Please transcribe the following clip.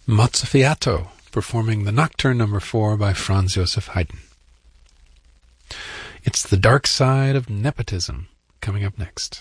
Mozzafiato, performing the Nocturne No. 4 by Franz Joseph Haydn. It's The Dark Side of Nepotism, coming up next.